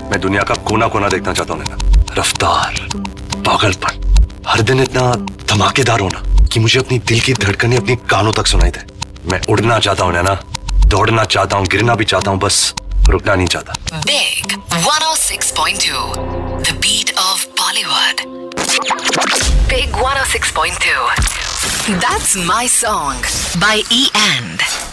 मैं दुनिया का कोना कोना देखना चाहता हूँ नैना। रफ्तार, पागलपन, हर दिन इतना धमाकेदार होना कि मुझे अपनी दिल की धड़कनें अपनी कानों तक सुनाई दे। मैं उड़ना चाहता हूँ नैना, दौड़ना चाहता हूँ, गिरना भी चाहता हूँ, बस रुकना नहीं चाहता। Big 106.2, the beat of Bollywood. Big 106.2. That's my song by E and